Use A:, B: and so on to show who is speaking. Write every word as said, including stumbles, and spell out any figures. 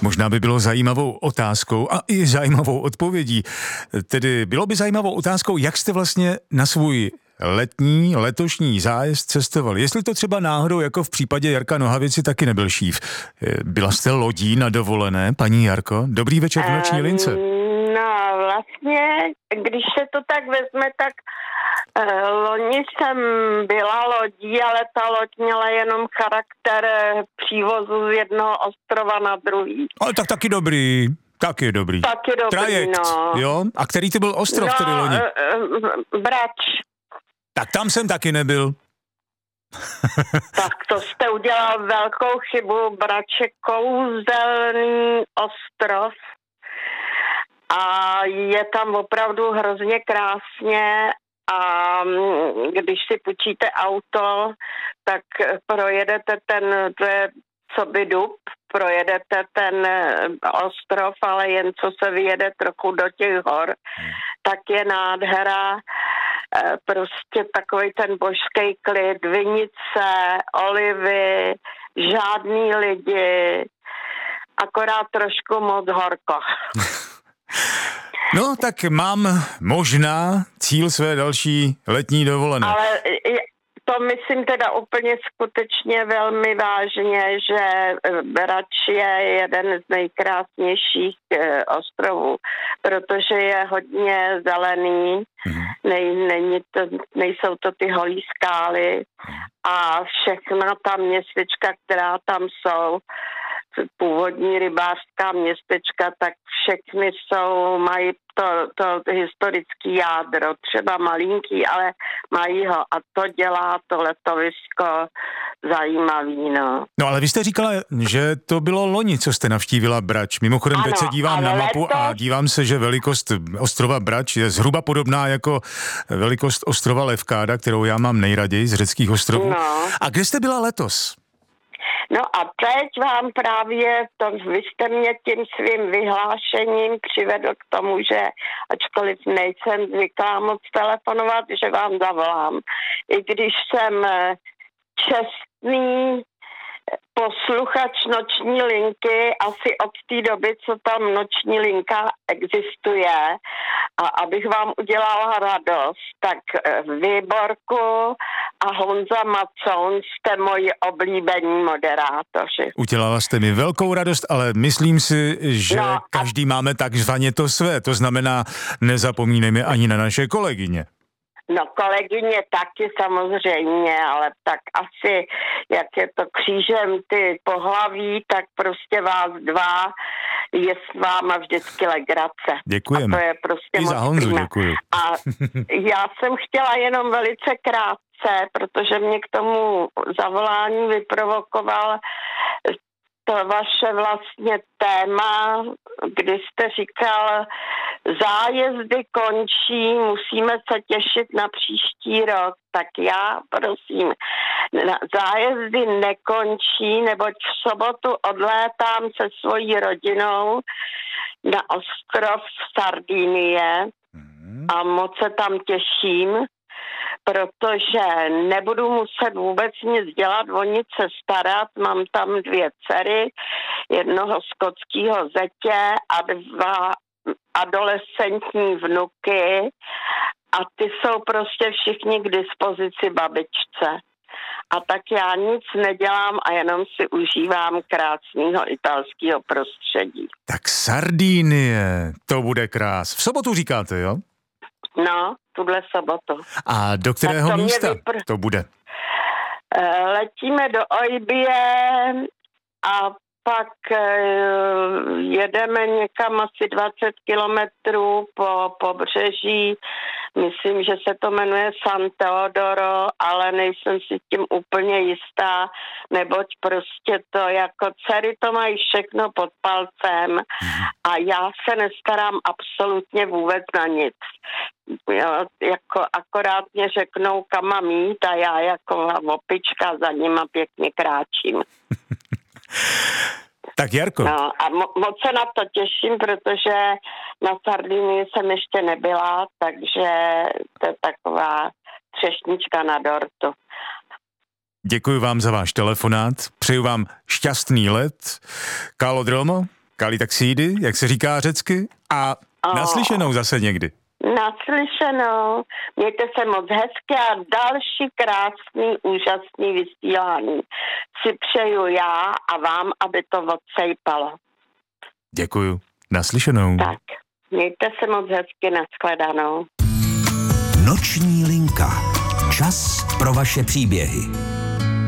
A: možná by bylo zajímavou otázkou a i zajímavou odpovědí. Tedy bylo by zajímavou otázkou, jak jste vlastně na svůj letní, letošní zájezd cestoval. Jestli to třeba náhodou, jako v případě Jarka Nohavici, taky nebyl šíf. Byla jste lodí na dovolené, paní Jarko? Dobrý večer v noční lince.
B: No vlastně, když se to tak vezme, tak uh, loni jsem byla lodí, ale ta loď měla jenom charakter přívozu z jednoho ostrova na druhý.
A: Ale tak taky dobrý. Taky dobrý.
B: Taky dobrý,
A: Trajekt,
B: no.
A: Jo? A který to byl ostrov,
B: no,
A: který loni?
B: Uh, Brač.
A: Tak tam jsem taky nebyl.
B: Tak to jste udělal velkou chybu. Brač je kouzelný ostrov a je tam opravdu hrozně krásně a když si půjčíte auto, tak projedete ten, to je co by dub, projedete ten ostrov, ale jen co se vyjede trochu do těch hor, tak je nádhera. Prostě takový ten božský klid, vinice, olivy, žádný lidi, akorát trošku moc horko.
A: No, tak mám možná cíl své další letní dovolené.
B: Ale to myslím teda úplně skutečně velmi vážně, že Brač je jeden z nejkrásnějších e, ostrovů, protože je hodně zelený, mm. Nej, není to, nejsou to ty holí skály a všechna ta městečka, která tam jsou, původní rybářská městečka, tak všechny jsou, mají to, to historické jádro, třeba malinký, ale mají ho a to dělá to letovisko zajímavý, no.
A: No ale vy jste říkala, že to bylo loni, co jste navštívila Brač. Mimochodem, teď se dívám na mapu letos... a dívám se, že velikost ostrova Brač je zhruba podobná jako velikost ostrova Levkáda, kterou já mám nejraději z řeckých ostrovů.
B: No.
A: A kde jste byla letos?
B: No a teď vám právě, to, vy jste mě tím svým vyhlášením přivedl k tomu, že ačkoliv nejsem zvyklá moc telefonovat, že vám zavolám. I když jsem čestný posluchač noční linky asi od té doby, co tam noční linka existuje, a abych vám udělala radost, tak Výborku a Honza Macoun jste moji oblíbení moderátoři.
A: Udělala jste mi velkou radost, ale myslím si, že no a... každý máme takzvaně to své, to znamená, nezapomínejme ani na naše kolegyně.
B: No kolegyně taky samozřejmě, ale tak asi, jak je to křížem ty pohlaví, tak prostě vás dva je s váma vždycky legrace.
A: Děkujeme.
B: A to je prostě
A: i za Honzu děkuju.
B: A já jsem chtěla jenom velice krátce, protože mě k tomu zavolání vyprovokoval to vaše vlastně téma, kdy jste říkal, zájezdy končí, musíme se těšit na příští rok. Tak já prosím, zájezdy nekončí, neboť v sobotu odlétám se svojí rodinou na ostrov Sardinie a moc se tam těším, protože nebudu muset vůbec nic dělat, o nic se starat. Mám tam dvě dcery, jednoho skotského zetě a dva adolescentní vnuky a ty jsou prostě všichni k dispozici babičce. A tak já nic nedělám a jenom si užívám krásného italského prostředí.
A: Tak Sardinie, to bude krás. V sobotu říkáte, jo?
B: No, tuhle sobotu.
A: A do kterého místa vypr... to bude?
B: Letíme do Oibie a pak jedeme někam asi dvacet kilometrů po pobřeží. Myslím, že se to jmenuje San Teodoro, ale nejsem si tím úplně jistá, neboť prostě to jako dcery to mají všechno pod palcem a já se nestarám absolutně vůbec na nic. Jo, jako akorát mě řeknou, kam mám jít a já jako opička za nima pěkně kráčím.
A: Tak Jarko.
B: No a mo- moc se na to těším, protože na Sardinii jsem ještě nebyla, takže to je taková třešnička na dortu.
A: Děkuji vám za váš telefonát, přeju vám šťastný let. Kálodromo, Kali taxídy, jak se říká řecky, a
B: Oh.
A: naslyšenou zase někdy.
B: Naslyšenou. Mějte se moc hezky a další krásný, úžasný vysílání si přeju já a vám, aby to odsejpalo.
A: Děkuju. Naslyšenou.
B: Tak, mějte se moc hezky, nashledanou.
C: Noční linka. Čas pro vaše příběhy.